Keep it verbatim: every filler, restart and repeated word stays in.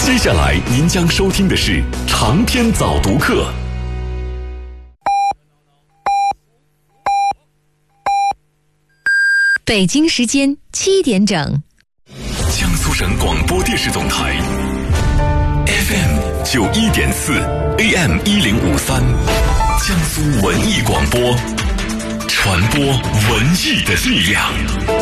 接下来您将收听的是长篇早读课。 北京时间七点整， 江苏省广播电视总台 F M 九一点四 A M 一零五三，江苏文艺广播，传播文艺的力量。